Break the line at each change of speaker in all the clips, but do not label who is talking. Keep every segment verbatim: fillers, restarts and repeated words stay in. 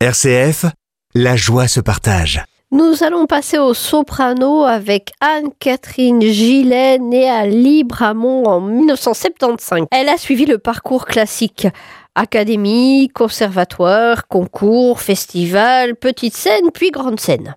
R C F, la joie se partage.
Nous allons passer au soprano avec Anne-Catherine Gillet, née à Libramont en dix-neuf cent soixante-quinze. Elle a suivi le parcours classique. Académie, conservatoire, concours, festival, petite scène, puis grande scène.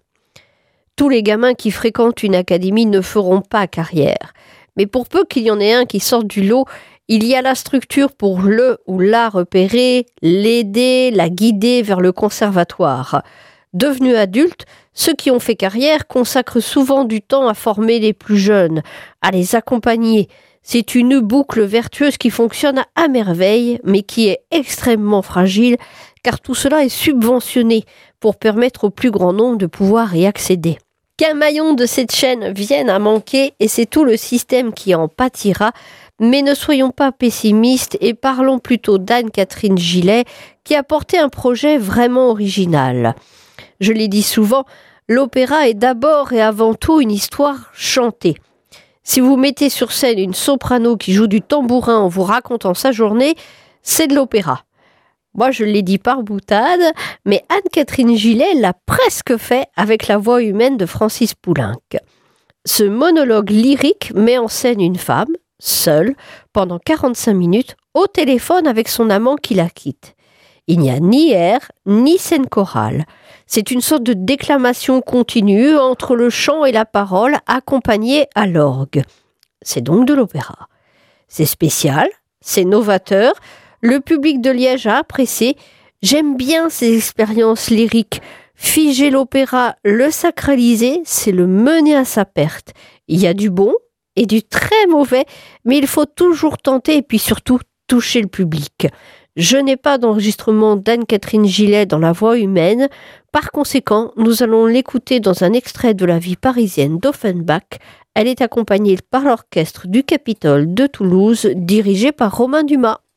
Tous les gamins qui fréquentent une académie ne feront pas carrière. Mais pour peu qu'il y en ait un qui sorte du lot, il y a la structure pour le ou la repérer, l'aider, la guider vers le conservatoire. Devenus adultes, ceux qui ont fait carrière consacrent souvent du temps à former les plus jeunes, à les accompagner. C'est une boucle vertueuse qui fonctionne à merveille, mais qui est extrêmement fragile, car tout cela est subventionné pour permettre au plus grand nombre de pouvoir y accéder. Qu'un maillon de cette chaîne vienne à manquer, et c'est tout le système qui en pâtira, mais ne soyons pas pessimistes et parlons plutôt d'Anne-Catherine Gillet, qui a porté un projet vraiment original. Je l'ai dit souvent, l'opéra est d'abord et avant tout une histoire chantée. Si vous mettez sur scène une soprano qui joue du tambourin en vous racontant sa journée, c'est de l'opéra. Moi, je l'ai dit par boutade, mais Anne-Catherine Gillet l'a presque fait avec la voix humaine de Francis Poulenc. Ce monologue lyrique met en scène une femme, seule, pendant quarante-cinq minutes, au téléphone avec son amant qui la quitte. Il n'y a ni air, ni scène chorale. C'est une sorte de déclamation continue entre le chant et la parole, accompagnée à l'orgue. C'est donc de l'opéra. C'est spécial, c'est novateur. Le public de Liège a apprécié. J'aime bien ces expériences lyriques. Figer l'opéra, le sacraliser, c'est le mener à sa perte. Il y a du bon et du très mauvais, mais il faut toujours tenter et puis surtout toucher le public. Je n'ai pas d'enregistrement d'Anne-Catherine Gillet dans la voix humaine. Par conséquent, nous allons l'écouter dans un extrait de la vie parisienne d'Offenbach. Elle est accompagnée par l'orchestre du Capitole de Toulouse, dirigé par Romain Dumas.